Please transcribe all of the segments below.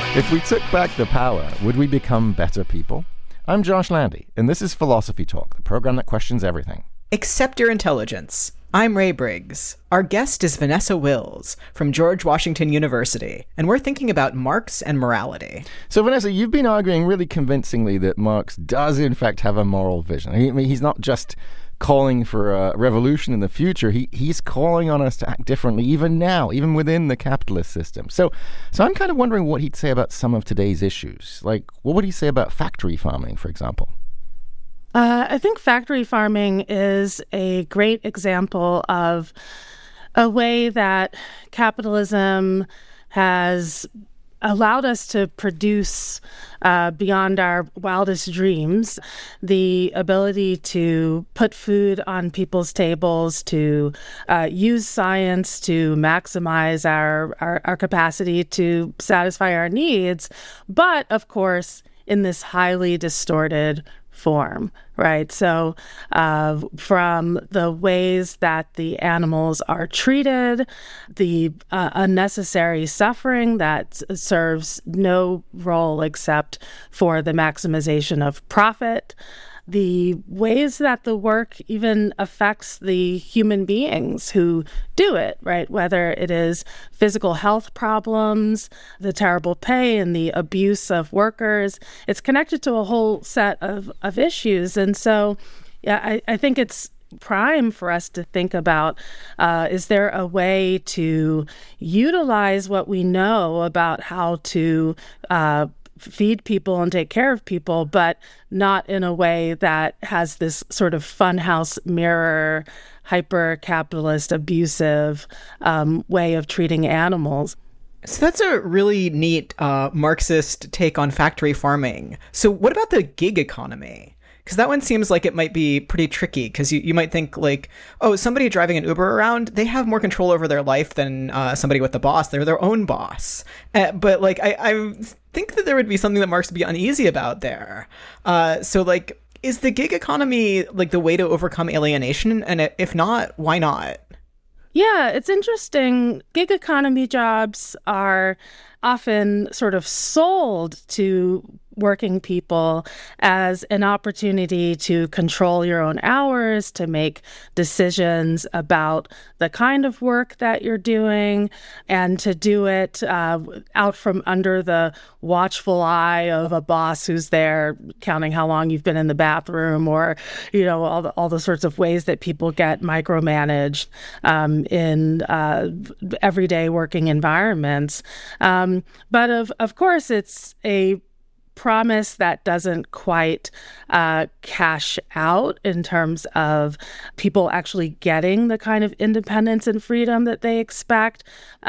If we took back the power, would we become better people? I'm Josh Landy, and this is Philosophy Talk, the program that questions everything. Accept your intelligence. I'm Ray Briggs. Our guest is Vanessa Wills from George Washington University, and we're thinking about Marx and morality. So, Vanessa, you've been arguing really convincingly that Marx does, in fact, have a moral vision. I mean, he's not just calling for a revolution in the future. He's calling on us to act differently, even now, even within the capitalist system. So I'm kind of wondering what he'd say about some of today's issues. Like, what would he say about factory farming, for example? I think factory farming is a great example of a way that capitalism has allowed us to produce beyond our wildest dreams, the ability to put food on people's tables, to use science to maximize our capacity to satisfy our needs, but of course, in this highly distorted form, right? So from the ways that the animals are treated, the unnecessary suffering that serves no role except for the maximization of profit, the ways that the work even affects the human beings who do it, right? Whether it is physical health problems, the terrible pay and the abuse of workers, it's connected to a whole set of issues. And so, yeah, I think it's prime for us to think about, is there a way to utilize what we know about how to feed people and take care of people, but not in a way that has this sort of funhouse mirror, hyper-capitalist, abusive way of treating animals. So that's a really neat Marxist take on factory farming. So what about the gig economy? Because that one seems like it might be pretty tricky, because you might think like, oh, somebody driving an Uber around, they have more control over their life than somebody with the boss. They're their own boss. But like, I think that there would be something that Marx would be uneasy about there. So like, is the gig economy like the way to overcome alienation? And if not, why not? Yeah, it's interesting. Gig economy jobs are often sort of sold to working people as an opportunity to control your own hours, to make decisions about the kind of work that you're doing, and to do it out from under the watchful eye of a boss who's there counting how long you've been in the bathroom, or, you know, all the sorts of ways that people get micromanaged in everyday working environments. But of course, it's a promise that doesn't quite cash out in terms of people actually getting the kind of independence and freedom that they expect.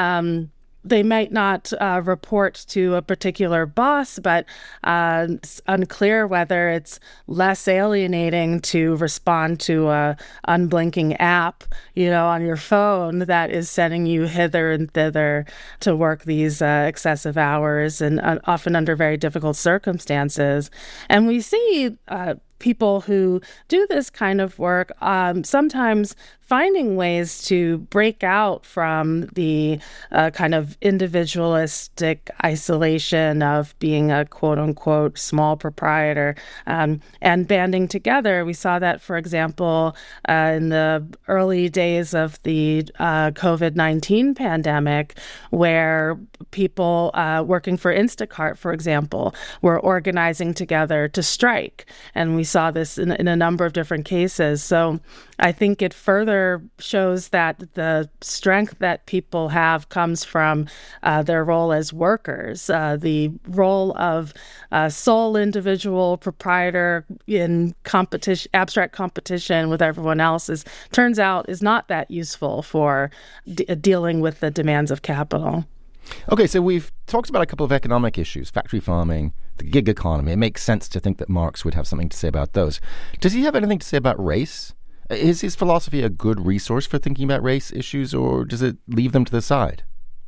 They might not report to a particular boss, but it's unclear whether it's less alienating to respond to a unblinking app, you know, on your phone that is sending you hither and thither to work these excessive hours, and often under very difficult circumstances. And we see people who do this kind of work sometimes finding ways to break out from the kind of individualistic isolation of being a quote-unquote small proprietor and banding together. We saw that, for example, in the early days of the COVID-19 pandemic, where people working for Instacart, for example, were organizing together to strike. And we saw this in a number of different cases. So I think it further shows that the strength that people have comes from their role as workers. The role of sole individual proprietor in competition, abstract competition with everyone else, turns out is not that useful for dealing with the demands of capital. Okay, so we've talked about a couple of economic issues, factory farming, the gig economy. It makes sense to think that Marx would have something to say about those. Does he have anything to say about race? Is his philosophy a good resource for thinking about race issues, or does it leave them to the side?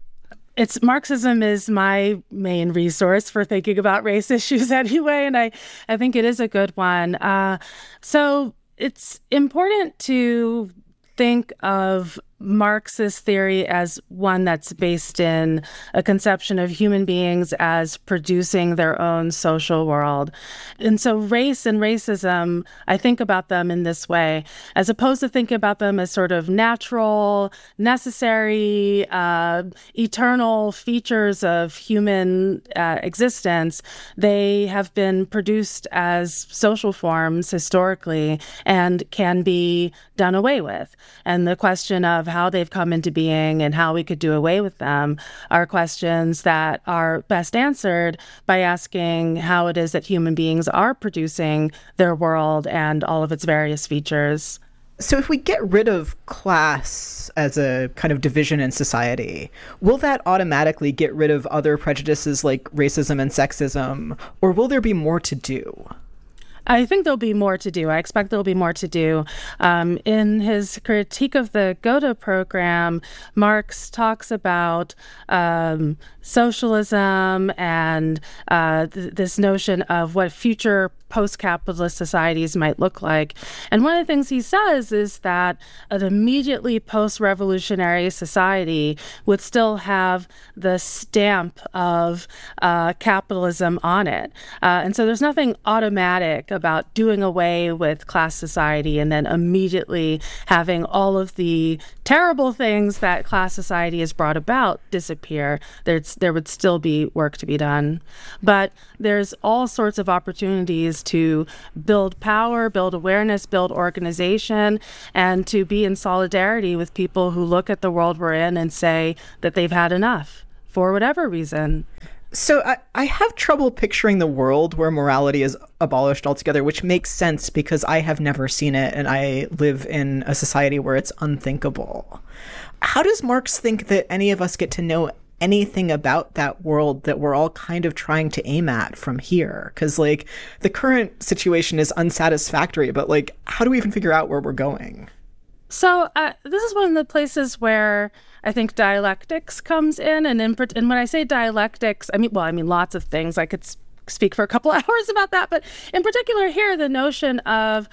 Marxism is my main resource for thinking about race issues anyway, and I think it is a good one. So it's important to think of Marxist theory as one that's based in a conception of human beings as producing their own social world. And so race and racism, I think about them in this way, as opposed to thinking about them as sort of natural, necessary, eternal features of human existence. They have been produced as social forms historically and can be done away with. And the question of how they've come into being and how we could do away with them are questions that are best answered by asking how it is that human beings are producing their world and all of its various features. So if we get rid of class as a kind of division in society, will that automatically get rid of other prejudices like racism and sexism, or will there be more to do? I think there'll be more to do. I expect there'll be more to do. In his critique of the Godot program, Marx talks about socialism and this notion of what future post-capitalist societies might look like. And one of the things he says is that an immediately post-revolutionary society would still have the stamp of capitalism on it. And so there's nothing automatic about doing away with class society and then immediately having all of the terrible things that class society has brought about disappear. There would still be work to be done. But there's all sorts of opportunities to build power, build awareness, build organization, and to be in solidarity with people who look at the world we're in and say that they've had enough for whatever reason. So I have trouble picturing the world where morality is abolished altogether, which makes sense because I have never seen it and I live in a society where it's unthinkable. How does Marx think that any of us get to know anything about that world that we're all kind of trying to aim at from here? Because, like, the current situation is unsatisfactory, but, like, how do we even figure out where we're going? So this is one of the places where I think dialectics comes in. And when I say dialectics, I mean lots of things. I could speak for a couple hours about that. But in particular here, the notion of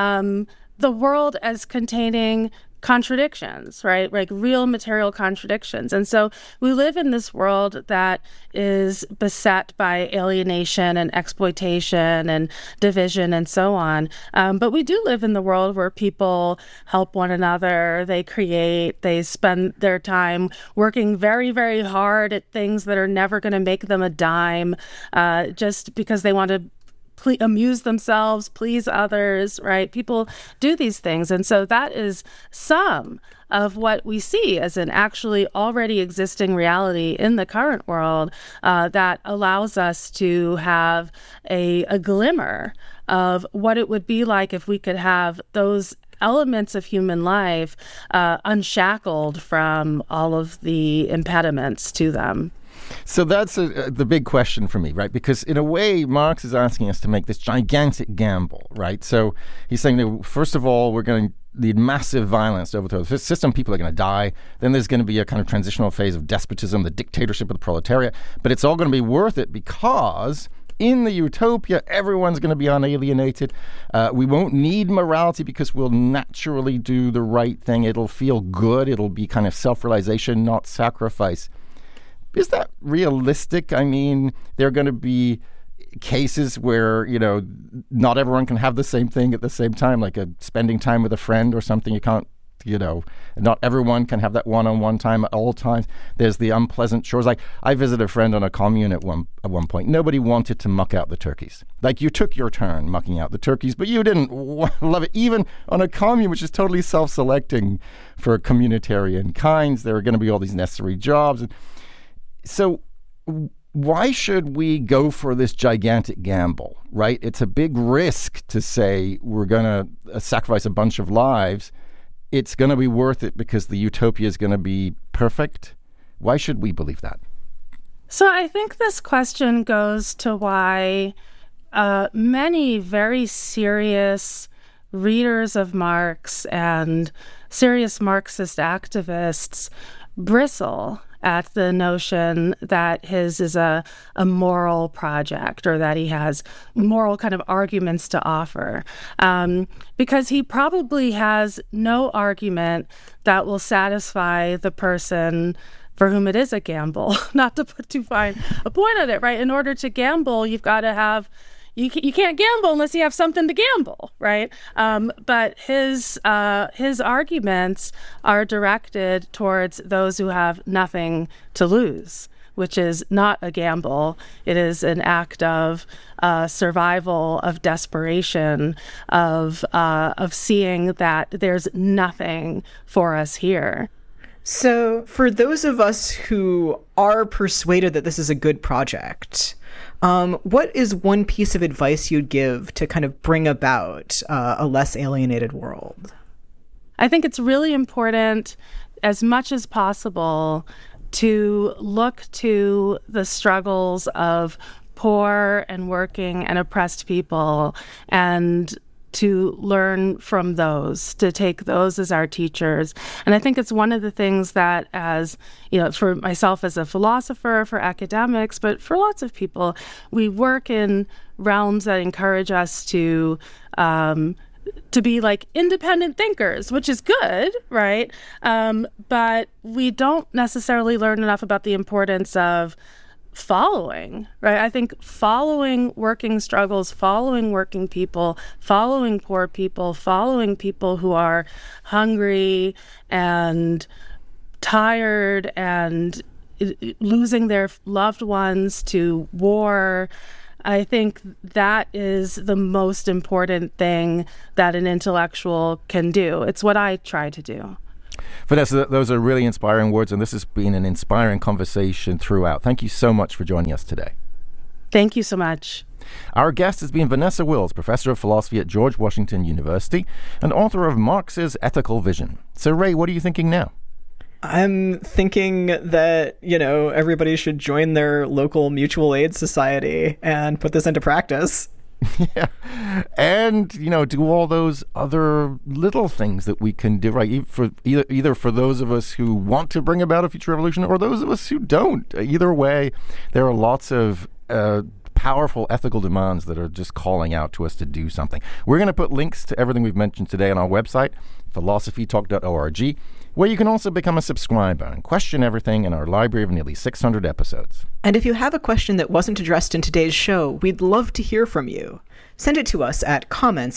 the world as containing contradictions, right? Like real material contradictions. And so we live in this world that is beset by alienation and exploitation and division and so on. But we do live in the world where people help one another, they create, they spend their time working very, very hard at things that are never going to make them a dime, just because they want to amuse themselves, please others, right? People do these things. And so that is some of what we see as an actually already existing reality in the current world that allows us to have a glimmer of what it would be like if we could have those elements of human life unshackled from all of the impediments to them. So that's the big question for me, right? Because in a way, Marx is asking us to make this gigantic gamble, right? So he's saying, first of all, we're going to need massive violence to overthrow the system. People are going to die. Then there's going to be a kind of transitional phase of despotism, the dictatorship of the proletariat. But it's all going to be worth it because in the utopia, everyone's going to be unalienated. We won't need morality because we'll naturally do the right thing. It'll feel good. It'll be kind of self-realization, not sacrifice. Is that realistic? I mean, there are going to be cases where, not everyone can have the same thing at the same time, like spending time with a friend or something. You can't, not everyone can have that one-on-one time at all times. There's the unpleasant chores. Like, I visited a friend on a commune at one point. Nobody wanted to muck out the turkeys. Like, you took your turn mucking out the turkeys, but you didn't love it. Even on a commune, which is totally self-selecting for communitarian kinds, there are going to be all these necessary jobs. So why should we go for this gigantic gamble, right? It's a big risk to say we're going to sacrifice a bunch of lives. It's going to be worth it because the utopia is going to be perfect. Why should we believe that? So I think this question goes to why many very serious readers of Marx and serious Marxist activists bristle at the notion that his is a moral project, or that he has moral kind of arguments to offer, because he probably has no argument that will satisfy the person for whom it is a gamble. Not to put too fine a point on it, right? In order to gamble, you've got to have, you can't gamble unless you have something to gamble, right? But his arguments are directed towards those who have nothing to lose, which is not a gamble. It is an act of survival, of desperation, of seeing that there's nothing for us here. So for those of us who are persuaded that this is a good project, what is one piece of advice you'd give to kind of bring about a less alienated world? I think it's really important, as much as possible, to look to the struggles of poor and working and oppressed people, and to learn from those, to take those as our teachers. And I think it's one of the things that, as you know, for myself as a philosopher, for academics, but for lots of people, we work in realms that encourage us to be like independent thinkers, which is good, right? But we don't necessarily learn enough about the importance of following, right? I think following working struggles, following working people, following poor people, following people who are hungry and tired and losing their loved ones to war. I think that is the most important thing that an intellectual can do. It's what I try to do. Vanessa, those are really inspiring words, and this has been an inspiring conversation throughout. Thank you so much for joining us today. Thank you so much. Our guest has been Vanessa Wills, professor of philosophy at George Washington University and author of Marx's Ethical Vision. So, Ray, what are you thinking now? I'm thinking that, everybody should join their local mutual aid society and put this into practice. Yeah. And, do all those other little things that we can do, right? Either for those of us who want to bring about a future revolution or those of us who don't. Either way, there are lots of powerful ethical demands that are just calling out to us to do something. We're going to put links to everything we've mentioned today on our website, philosophytalk.org, where you can also become a subscriber and question everything in our library of nearly 600 episodes. And if you have a question that wasn't addressed in today's show, we'd love to hear from you. Send it to us at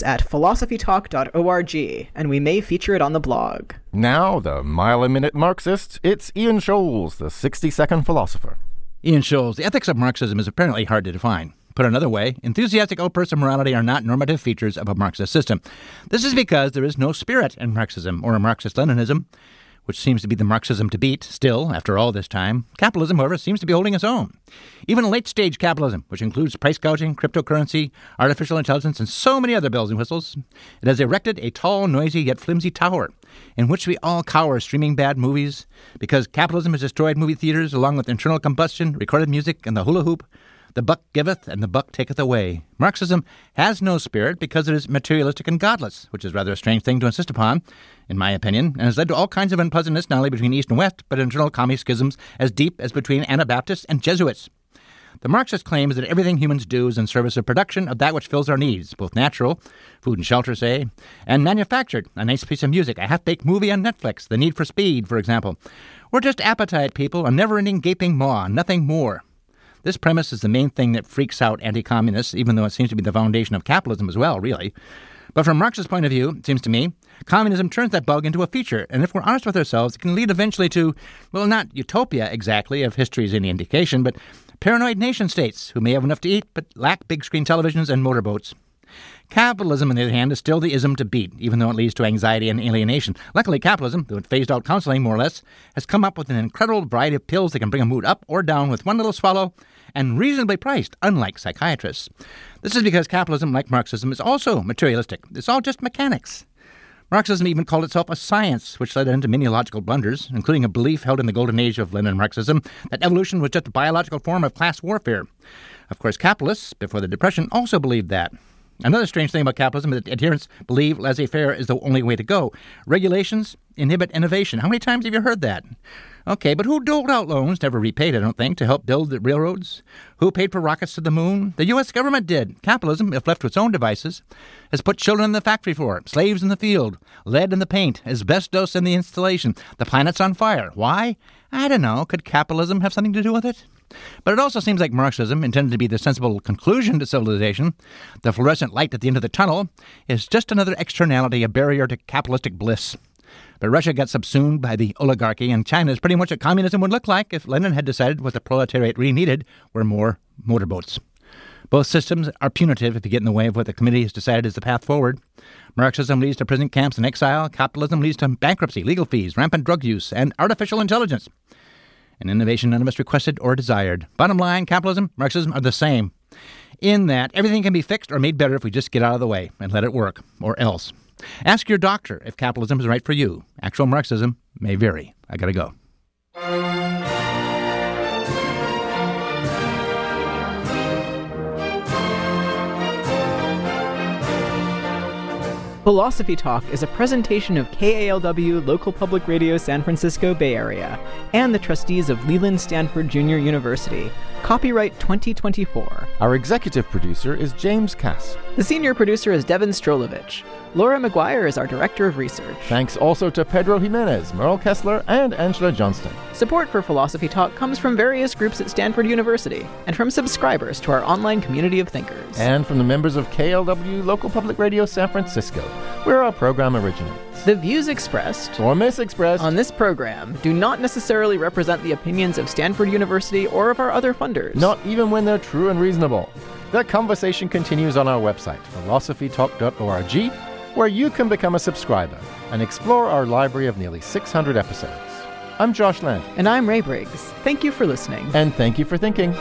comments@philosophytalk.org, and we may feature it on the blog. Now, the mile-a-minute Marxist, it's Ian Scholes, the 60-second philosopher. Ian Scholes, the ethics of Marxism is apparently hard to define. Put another way, enthusiastic outbursts of morality are not normative features of a Marxist system. This is because there is no spirit in Marxism or Marxist-Leninism, which seems to be the Marxism to beat still after all this time. Capitalism, however, seems to be holding its own. Even late-stage capitalism, which includes price gouging, cryptocurrency, artificial intelligence, and so many other bells and whistles, it has erected a tall, noisy, yet flimsy tower in which we all cower streaming bad movies because capitalism has destroyed movie theaters along with internal combustion, recorded music, and the hula hoop. The buck giveth, and the buck taketh away. Marxism has no spirit because it is materialistic and godless, which is rather a strange thing to insist upon, in my opinion, and has led to all kinds of unpleasantness not only between East and West, but internal commie schisms as deep as between Anabaptists and Jesuits. The Marxist claim is that everything humans do is in service of production of that which fills our needs, both natural, food and shelter, say, and manufactured, a nice piece of music, a half-baked movie on Netflix, the need for speed, for example. We're just appetite people, a never-ending gaping maw, nothing more. This premise is the main thing that freaks out anti-communists, even though it seems to be the foundation of capitalism as well, really. But from Marx's point of view, it seems to me, communism turns that bug into a feature, and if we're honest with ourselves, it can lead eventually to, well, not utopia exactly, if history is any indication, but paranoid nation-states who may have enough to eat but lack big-screen televisions and motorboats. Capitalism, on the other hand, is still the ism to beat, even though it leads to anxiety and alienation. Luckily, capitalism, though it phased out counseling more or less, has come up with an incredible variety of pills that can bring a mood up or down with one little swallow, and reasonably priced, unlike psychiatrists. This is because capitalism, like Marxism, is also materialistic. It's all just mechanics. Marxism even called itself a science, which led into many logical blunders, including a belief held in the golden age of Lenin Marxism that evolution was just a biological form of class warfare. Of course, capitalists, before the Depression, also believed that. Another strange thing about capitalism is that adherents believe laissez-faire is the only way to go. Regulations inhibit innovation. How many times have you heard that? Okay, but who doled out loans, never repaid, I don't think, to help build the railroads? Who paid for rockets to the moon? The U.S. government did. Capitalism, if left to its own devices, has put children in the factory floor, slaves in the field, lead in the paint, asbestos in the installation. The planet's on fire. Why? I don't know. Could capitalism have something to do with it? But it also seems like Marxism, intended to be the sensible conclusion to civilization, the fluorescent light at the end of the tunnel, is just another externality, a barrier to capitalistic bliss. But Russia got subsumed by the oligarchy, and China is pretty much what communism would look like if Lenin had decided what the proletariat really needed were more motorboats. Both systems are punitive if you get in the way of what the committee has decided is the path forward. Marxism leads to prison camps and exile. Capitalism leads to bankruptcy, legal fees, rampant drug use, and artificial intelligence. An innovation none of us requested or desired. Bottom line, capitalism, Marxism are the same, in that everything can be fixed or made better if we just get out of the way and let it work, or else. Ask your doctor if capitalism is right for you. Actual Marxism may vary. I gotta go. Philosophy Talk is a presentation of KALW Local Public Radio San Francisco Bay Area and the trustees of Leland Stanford Junior University. Copyright 2024. Our executive producer is James Cass. The senior producer is Devin Strolovich. Laura McGuire is our director of research. Thanks also to Pedro Jimenez, Merle Kessler, and Angela Johnston. Support for Philosophy Talk comes from various groups at Stanford University and from subscribers to our online community of thinkers. And from the members of KLW Local Public Radio San Francisco, where our program originates. The views expressed or misexpressed on this program do not necessarily represent the opinions of Stanford University or of our other funders. Not even when they're true and reasonable. The conversation continues on our website, philosophytalk.org, where you can become a subscriber and explore our library of nearly 600 episodes. I'm Josh Land. And I'm Ray Briggs. Thank you for listening. And thank you for thinking.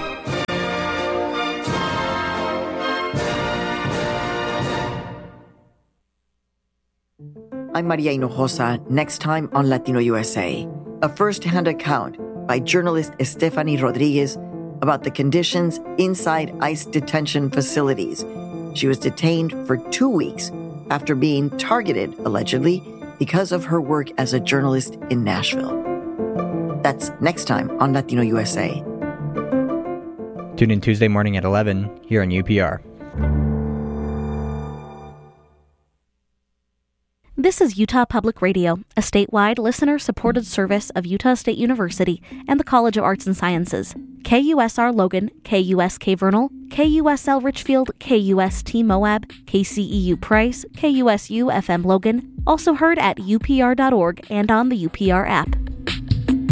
I'm Maria Hinojosa, next time on Latino USA. A first-hand account by journalist Estefany Rodriguez about the conditions inside ICE detention facilities. She was detained for 2 weeks after being targeted, allegedly, because of her work as a journalist in Nashville. That's next time on Latino USA. Tune in Tuesday morning at 11 here on UPR. This is Utah Public Radio, a statewide listener-supported service of Utah State University and the College of Arts and Sciences. KUSR Logan, KUSK Vernal, KUSL Richfield, KUST Moab, KCEU Price, KUSU FM Logan, also heard at upr.org and on the UPR app.